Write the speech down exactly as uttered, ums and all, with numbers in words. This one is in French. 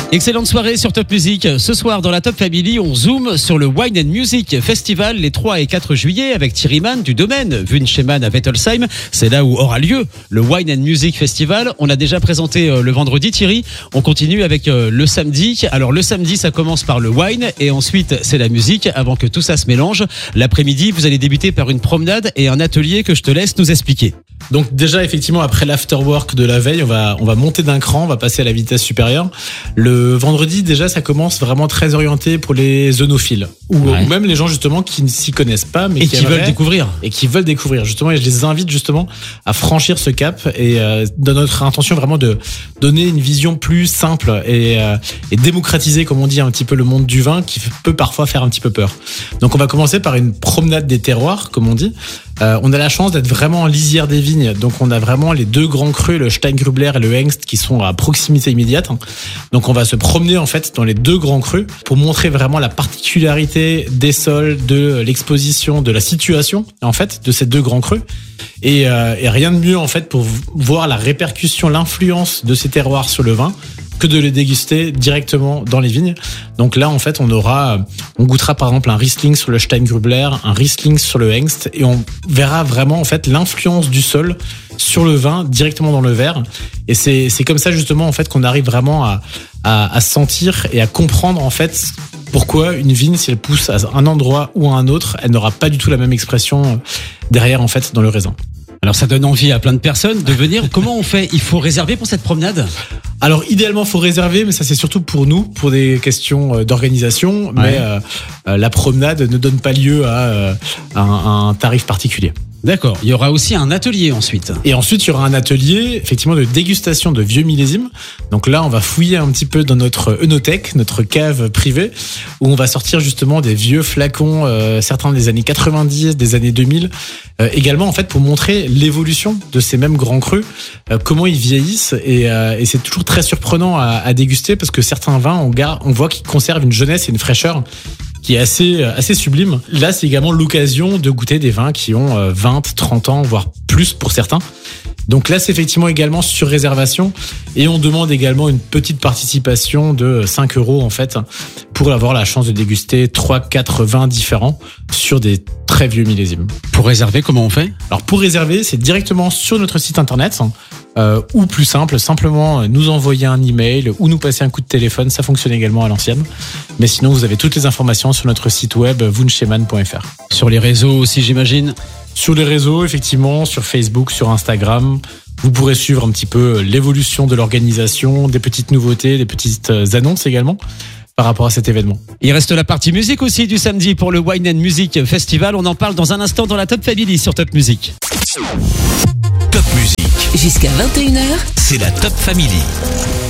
Excellente soirée sur Top Music. Ce soir, dans la Top Family, on zoome sur le Wine and Music Festival les trois et quatre juillet avec Thierry Mann du domaine Wunschemann à Wettolsheim. C'est là où aura lieu le Wine and Music Festival. On l'a déjà présenté le vendredi, Thierry. On continue avec le samedi. Alors, le samedi, ça commence par le wine et ensuite, c'est la musique avant que tout ça se mélange. L'après-midi, vous allez débuter par une promenade et un atelier que je te laisse nous expliquer. Donc déjà, effectivement, après l'afterwork de la veille, on va, on va monter d'un cran, on va passer à la vitesse supérieure. Le vendredi, déjà, ça commence vraiment très orienté pour les œnophiles. Ou, ouais. ou même les gens, justement, qui ne s'y connaissent pas, mais et qui, qui veulent découvrir. Et qui veulent découvrir, justement. Et je les invite, justement, à franchir ce cap. Et euh, dans notre intention, vraiment, de donner une vision plus simple et, euh, et démocratiser, comme on dit, un petit peu le monde du vin, qui peut parfois faire un petit peu peur. Donc, on va commencer par une promenade des terroirs, comme on dit. Euh, on a la chance d'être vraiment en lisière des vignes, donc on a vraiment les deux grands crus, le Steingrübler et le Hengst, qui sont à proximité immédiate. Donc on va se promener en fait dans les deux grands crus pour montrer vraiment la particularité des sols, de l'exposition, de la situation en fait de ces deux grands crus. Et, euh, et rien de mieux en fait pour voir la répercussion, l'influence de ces terroirs sur le vin, que de les déguster directement dans les vignes. Donc là, en fait, on aura, on goûtera par exemple un Riesling sur le Steingrübler, un Riesling sur le Hengst, et on verra vraiment en fait l'influence du sol sur le vin directement dans le verre. Et c'est c'est comme ça justement en fait qu'on arrive vraiment à à, à sentir et à comprendre en fait pourquoi une vigne, si elle pousse à un endroit ou à un autre, elle n'aura pas du tout la même expression derrière en fait dans le raisin. Alors ça donne envie à plein de personnes de venir. Comment on fait ? Il faut réserver pour cette promenade ? Alors idéalement, faut réserver, mais ça c'est surtout pour nous, pour des questions d'organisation. Ouais. Mais euh, la promenade ne donne pas lieu à, euh, à un, un tarif particulier. D'accord. Il y aura aussi un atelier ensuite. Et ensuite, il y aura un atelier, effectivement, de dégustation de vieux millésimes. Donc là, on va fouiller un petit peu dans notre œnothèque, notre cave privée, où on va sortir justement des vieux flacons, euh, certains des années quatre-vingt-dix, des années deux mille. Euh, également, en fait, pour montrer l'évolution de ces mêmes grands crus, euh, comment ils vieillissent. Et, euh, et c'est toujours très surprenant à, à déguster parce que certains vins, on, garde, on voit qu'ils conservent une jeunesse et une fraîcheur qui est assez assez sublime. Là, c'est également l'occasion de goûter des vins qui ont vingt, trente ans, voire plus pour certains. Donc là, c'est effectivement également sur réservation et on demande également une petite participation de cinq euros en fait pour avoir la chance de déguster trois, quatre vins différents sur des très vieux millésimes. Pour réserver, comment on fait ? Alors pour réserver, c'est directement sur notre site internet. Euh, ou plus simple, simplement nous envoyer un email ou nous passer un coup de téléphone, ça fonctionne également à l'ancienne. Mais sinon, vous avez toutes les informations sur notre site web wunschemann point f r. Sur les réseaux aussi, j'imagine ? Sur les réseaux, effectivement, sur Facebook, sur Instagram. Vous pourrez suivre un petit peu l'évolution de l'organisation, des petites nouveautés, des petites annonces également par rapport à cet événement. Il reste la partie musique aussi du samedi pour le Wine and Music Festival. On en parle dans un instant dans la Top Family sur Top Music. Top Music. Jusqu'à vingt et une heures, c'est la Top Family.